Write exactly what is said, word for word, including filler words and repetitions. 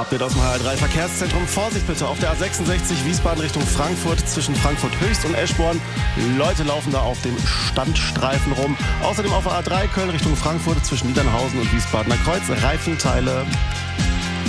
Update aus dem H R drei Verkehrszentrum. Vorsicht bitte auf der A sechsundsechzig Wiesbaden Richtung Frankfurt zwischen Frankfurt Höchst und Eschborn. Leute laufen da auf dem Standstreifen rum. Außerdem auf der A drei Köln Richtung Frankfurt zwischen Niedernhausen und Wiesbadener Kreuz. Reifenteile.